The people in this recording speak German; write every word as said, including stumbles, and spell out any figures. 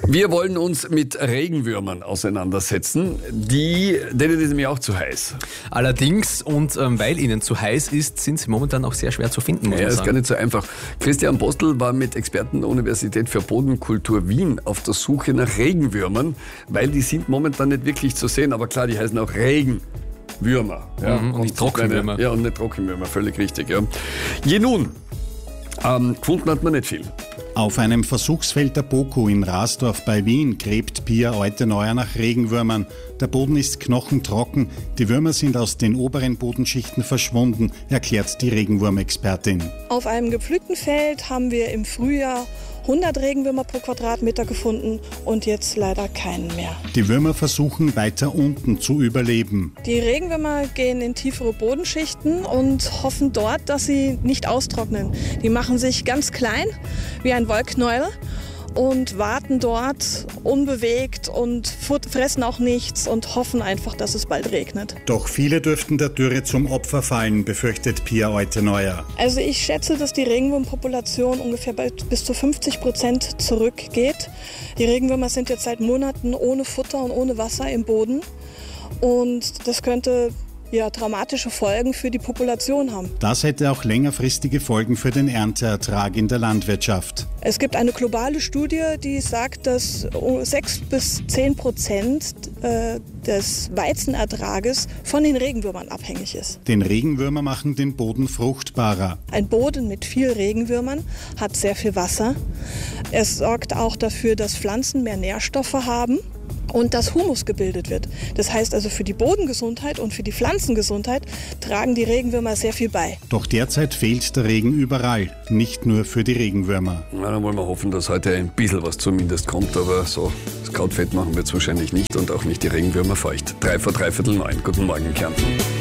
Wir wollen uns mit Regenwürmern auseinandersetzen. Die, denen ist nämlich auch zu heiß. Allerdings, und ähm, weil ihnen zu heiß ist, sind sie momentan auch sehr schwer zu finden, muss Ja, man ist sagen. gar nicht so einfach. Christian Postel war mit Experten der Universität für Bodenkultur Wien auf der Suche nach Regenwürmern, weil die sind momentan nicht wirklich zu sehen. Aber klar, die heißen auch Regenwürmer. Ja, Mhm, und nicht Trockenwürmer. Kleine, ja, und nicht Trockenwürmer, völlig richtig. Ja. Je nun, ähm, gefunden hat man nicht viel. Auf einem Versuchsfeld der BOKU in Rasdorf bei Wien gräbt Pia Euteneuer nach Regenwürmern. Der Boden ist knochentrocken, die Würmer sind aus den oberen Bodenschichten verschwunden, erklärt die Regenwurmexpertin. Auf einem gepflügten Feld haben wir im Frühjahr hundert Regenwürmer pro Quadratmeter gefunden und jetzt leider keinen mehr. Die Würmer versuchen weiter unten zu überleben. Die Regenwürmer gehen in tiefere Bodenschichten und hoffen dort, dass sie nicht austrocknen. Die machen sich ganz klein, wie ein Wollknäuel, und warten dort unbewegt und fressen auch nichts und hoffen einfach, dass es bald regnet. Doch viele dürften der Dürre zum Opfer fallen, befürchtet Pia Euteneuer. Also ich schätze, dass die Regenwurmpopulation ungefähr bei bis zu fünfzig Prozent zurückgeht. Die Regenwürmer sind jetzt seit Monaten ohne Futter und ohne Wasser im Boden und das könnte ja dramatische Folgen für die Population haben. Das hätte auch längerfristige Folgen für den Ernteertrag in der Landwirtschaft. Es gibt eine globale Studie, die sagt, dass sechs bis zehn Prozent des Weizenertrages von den Regenwürmern abhängig ist. Den Regenwürmer machen den Boden fruchtbarer. Ein Boden mit viel Regenwürmern hat sehr viel Wasser. Es sorgt auch dafür, dass Pflanzen mehr Nährstoffe haben und dass Humus gebildet wird. Das heißt also, für die Bodengesundheit und für die Pflanzengesundheit tragen die Regenwürmer sehr viel bei. Doch derzeit fehlt der Regen überall, nicht nur für die Regenwürmer. Na, dann wollen wir hoffen, dass heute ein bisschen was zumindest kommt, aber so, das Kraut fett machen wir es wahrscheinlich nicht und auch nicht die Regenwürmer feucht. Drei vor dreiviertel neun. Guten Morgen, Kärnten.